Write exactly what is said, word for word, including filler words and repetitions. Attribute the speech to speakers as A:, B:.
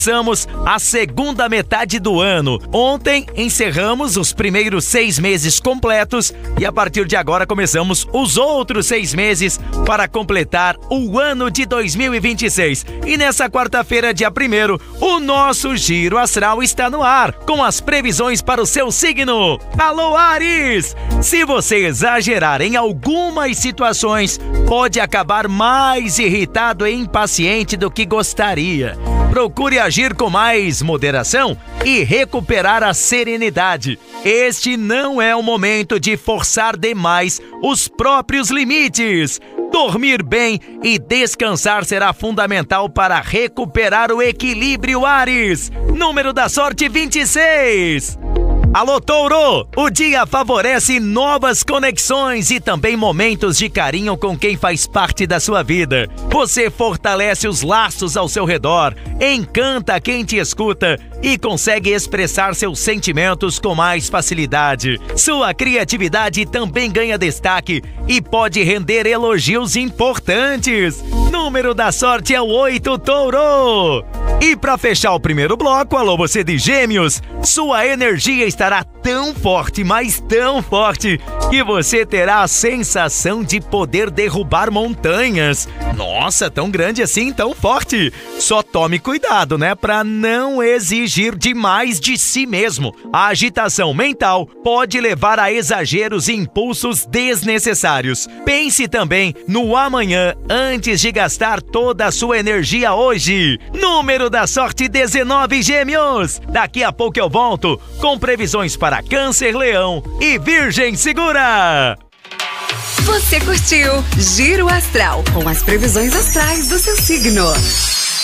A: Começamos a segunda metade do ano. Ontem encerramos os primeiros seis meses completos e a partir de agora começamos os outros seis meses para completar o ano de dois mil e vinte e seis. E nessa quarta-feira, dia primeiro, o nosso Giro Astral está no ar com as previsões para o seu signo. Alô, Áries! Se você exagerar em algumas situações, pode acabar mais irritado e impaciente do que gostaria. Procure agir com mais moderação e recuperar a serenidade. Este não é o momento de forçar demais os próprios limites. Dormir bem e descansar será fundamental para recuperar o equilíbrio, Áries. Número da sorte vinte e seis. Alô, Touro! O dia favorece novas conexões e também momentos de carinho com quem faz parte da sua vida. Você fortalece os laços ao seu redor, encanta quem te escuta e consegue expressar seus sentimentos com mais facilidade. Sua criatividade também ganha destaque e pode render elogios importantes. Número da sorte é o oito, Touro! E para fechar o primeiro bloco, alô, você de Gêmeos, sua energia estará tão forte, mas tão forte, que você terá a sensação de poder derrubar montanhas. Nossa, tão grande assim, tão forte. Só tome cuidado, né, para não exigir demais de si mesmo. A agitação mental pode levar a exageros e impulsos desnecessários. Pense também no amanhã antes de gastar toda a sua energia hoje. Número da sorte dezenove, Gêmeos. Daqui a pouco eu volto com previsões para Câncer, Leão e Virgem. Segura!
B: Você curtiu Giro Astral com as previsões astrais do seu signo.